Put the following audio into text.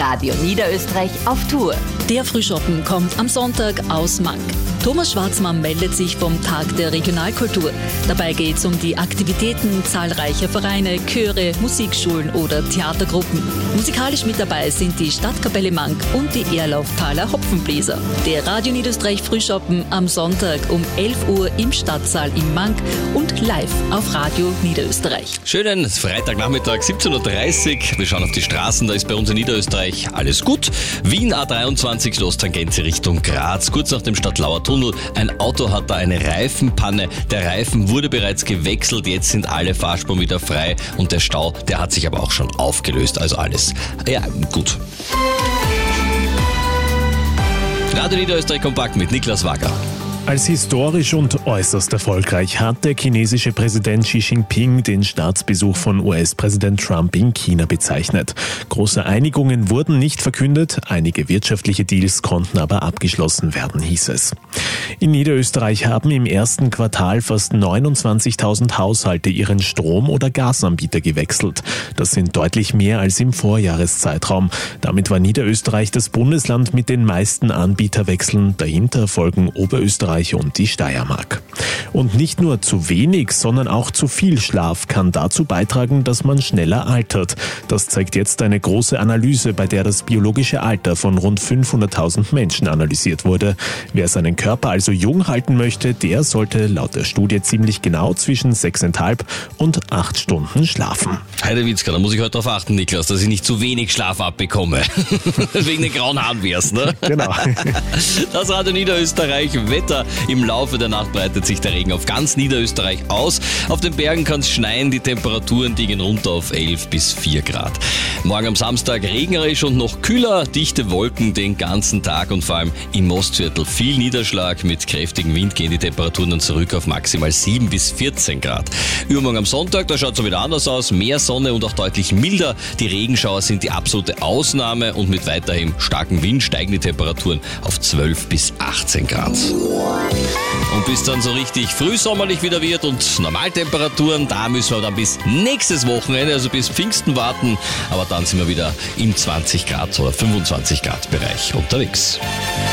Radio Niederösterreich auf Tour. Der Frühschoppen kommt am Sonntag aus Mank. Thomas Schwarzmann meldet sich vom Tag der Regionalkultur. Dabei geht es um die Aktivitäten zahlreicher Vereine, Chöre, Musikschulen oder Theatergruppen. Musikalisch mit dabei sind die Stadtkapelle Mank und die Erlauftaler Hopfenbläser. Der Radio Niederösterreich Frühschoppen am Sonntag um 11 Uhr im Stadtsaal in Mank und live auf Radio Niederösterreich. Schönen Freitagnachmittag, 17.30 Uhr. Wir schauen auf die Straßen, da ist bei uns in Niederösterreich alles gut. Wien A23 Schloss-Tangente Richtung Graz, kurz nach dem Stadtlauer Tunnel. Ein Auto hat da eine Reifenpanne. Der Reifen wurde bereits gewechselt, jetzt sind alle Fahrspuren wieder frei und der Stau, der hat sich aber auch schon aufgelöst. Also alles, ja, gut. Radio Niederösterreich kompakt mit Niklas Wager. Als historisch und äußerst erfolgreich hat der chinesische Präsident Xi Jinping den Staatsbesuch von US-Präsident Trump in China bezeichnet. Große Einigungen wurden nicht verkündet, einige wirtschaftliche Deals konnten aber abgeschlossen werden, hieß es. In Niederösterreich haben im ersten Quartal fast 29.000 Haushalte ihren Strom- oder Gasanbieter gewechselt. Das sind deutlich mehr als im Vorjahreszeitraum. Damit war Niederösterreich das Bundesland mit den meisten Anbieterwechseln. Dahinter folgen Oberösterreich und die Steiermark. Und nicht nur zu wenig, sondern auch zu viel Schlaf kann dazu beitragen, dass man schneller altert. Das zeigt jetzt eine große Analyse, bei der das biologische Alter von rund 500.000 Menschen analysiert wurde. Wer seinen Körper also jung halten möchte, der sollte laut der Studie ziemlich genau zwischen 6,5 und 8 Stunden schlafen. Heidewitzka, da muss ich heute darauf achten, Niklas, dass ich nicht zu wenig Schlaf abbekomme. Wegen den grauen Haaren wär's, ne? Genau. Das Radio Niederösterreich Wetter. Im Laufe der Nacht breitet sich der Regen auf ganz Niederösterreich aus. Auf den Bergen kann es schneien, die Temperaturen gehen runter auf 11 bis 4 Grad. Morgen am Samstag regnerisch und noch kühler, dichte Wolken den ganzen Tag und vor allem im Mostviertel viel Niederschlag. Mit kräftigem Wind gehen die Temperaturen dann zurück auf maximal 7 bis 14 Grad. Übermorgen am Sonntag, da schaut es wieder anders aus, mehr Sonne und auch deutlich milder. Die Regenschauer sind die absolute Ausnahme und mit weiterhin starkem Wind steigen die Temperaturen auf 12 bis 18 Grad. Und bis dann so richtig frühsommerlich wieder wird und Normaltemperaturen, da müssen wir dann bis nächstes Wochenende, also bis Pfingsten warten. Aber dann sind wir wieder im 20 Grad oder 25 Grad Bereich unterwegs.